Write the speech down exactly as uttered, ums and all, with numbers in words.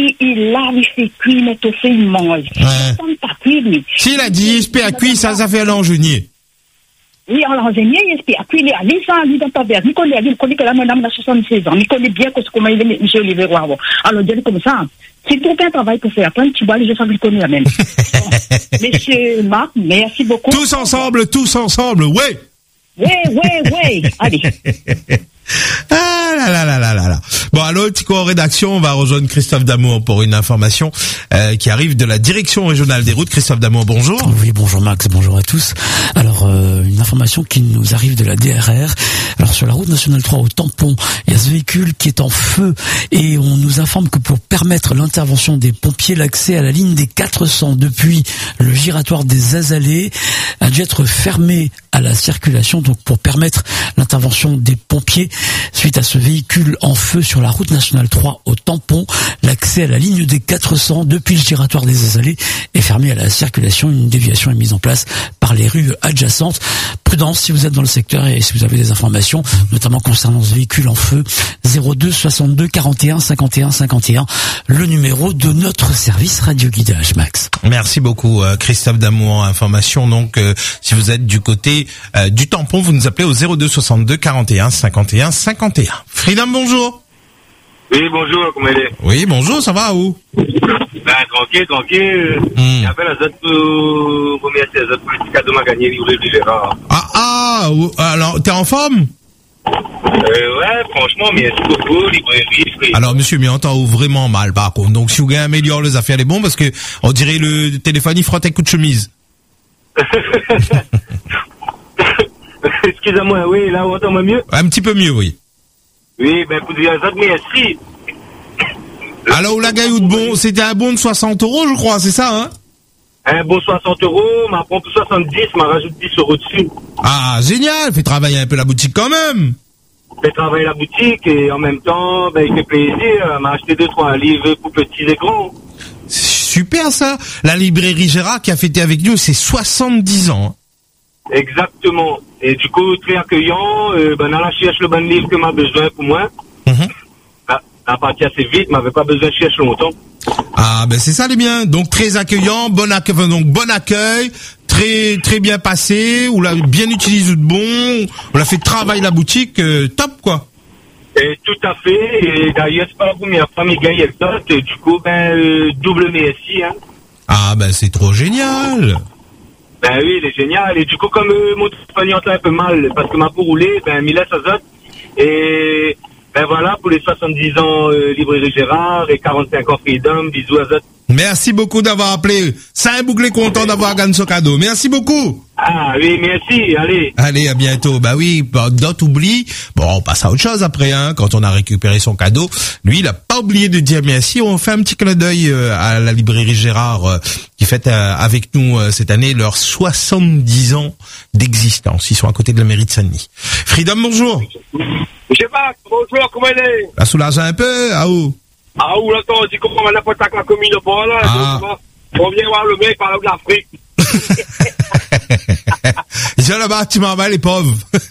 il, il lave, il fait cuire, mais tout fait, il mange. Ouais. Pas cuire, mais... S'il a dit espère cuire, ça, ça fait un l'enjenier. Oui, en l'enjenier, il espère cuire, il a dit ça, lui, dans ta verre. Il connaît, il connaît que la madame a soixante-seize ans. Il connaît bien que, comment il est, M. Olivier Roy. Alors, il dit comme ça. C'est tout un travail pour faire. Après, tu vois, les gens savent qu'il connaît la même. Bon. Monsieur Marc, merci beaucoup. Tous ensemble, tous ensemble, ouais. Ouais, ouais, ouais. Allez. Ah là là là là là là. Bon, alors, Tico en rédaction, on va rejoindre Christophe Damour pour une information euh, qui arrive de la direction régionale des routes. Christophe Damour, bonjour. Oui, bonjour Max, bonjour à tous. Alors, euh, une information qui nous arrive de la D R R. Alors, sur la route nationale trois au tampon, il y a ce véhicule qui est en feu et on nous informe que pour permettre l'intervention des pompiers, l'accès à la ligne des quatre cents depuis le giratoire des Azalées a dû être fermé à la circulation, donc pour permettre l'intervention des pompiers suite à ce véhicule en feu sur la route nationale trois au tampon. L'accès à la ligne des quatre cents depuis le giratoire des Azalées est fermé à la circulation. Une déviation est mise en place par les rues adjacentes. Prudence si vous êtes dans le secteur et si vous avez des informations, notamment concernant ce véhicule en feu. zéro deux soixante-deux quarante et un cinquante et un cinquante et un, le numéro de notre service radio guidage, Max. Merci beaucoup, euh, Christophe Damour. Information donc, euh, si vous êtes du côté euh, du tampon, vous nous appelez au zéro deux soixante-deux quarante et un cinquante et un cinquante et un. Freedom, bonjour. Oui, bonjour, comment elle est? Oui, bonjour, ça va où? Ben, tranquille, tranquille. Mm. J'appelle les autres pour remercier les autres pour le petit cadeau m'a gagné, livré de Gérard. Ah, ah, alors, t'es en forme? Euh, ouais, franchement, merci beaucoup, librairie, frère. Alors, monsieur, mais on entend vraiment mal, par contre. Donc, si vous gagnez améliore les affaires, les bons, parce que, on dirait le téléphone, il frotte un coup de chemise. Excusez-moi, oui, là, on entend mieux? Un petit peu mieux, oui. Oui, ben, pour dire les autres, merci. Alors, où la gagne de bon, c'était un bon de soixante euros, je crois, c'est ça, hein? Un bon soixante euros, m'a prend pour soixante-dix, m'a rajoute dix euros dessus. Ah, génial, fait travailler un peu la boutique quand même. Fait travailler la boutique et en même temps, ben, il fait plaisir, m'a acheté deux, trois livres pour petits et grands. C'est super, ça. La librairie Gérard qui a fêté avec nous, c'est soixante-dix ans. Exactement. Et du coup, très accueillant, euh, ben, on a cherché le bon livre que m'a besoin pour moi. Mm-hmm. Ben, on a parti assez vite, m'avait pas besoin de chercher longtemps. Ah, ben, c'est ça, les biens. Donc, très accueillant, bon accueil, donc, bon accueil, très, très bien passé, on l'a bien utilisé de bon, on l'a fait travailler la boutique, euh, top, quoi. Et tout à fait. Et d'ailleurs, c'est pas la première fois qu'il gagne le tot. Et du coup, ben, euh, double merci, hein. Ah, ben, c'est trop génial. Ben oui, il est génial. Et du coup, comme euh, mon téléphone est un peu mal, parce que m'a pour rouler, ben, il laisse azote. Et, ben voilà, pour les soixante-dix ans, euh, librairie Gérard, et quarante-cinq ans Freedom, bisous azote. Merci beaucoup d'avoir appelé. Ça est bouclé, content d'avoir gagné ce cadeau. Merci beaucoup. Ah oui, merci, allez. Allez, à bientôt. Bah oui, d'autres oublient. Bon, on passe à autre chose après, hein, quand on a récupéré son cadeau. Lui, il a pas oublié de dire merci. On fait un petit clin d'œil euh, à la librairie Gérard, euh, qui fête euh, avec nous euh, cette année leurs soixante-dix ans d'existence. Ils sont à côté de la mairie de Saint-Denis. Freedom, bonjour. Je sais pas, bonjour, comment elle est? La soulage un peu, à où? Ah, où là, on dit qu'on va n'importe quoi la commune de Port, là. Ah. On vient voir le mec parler de l'Afrique. J'ai là-bas, tu m'en vas, les pauvres.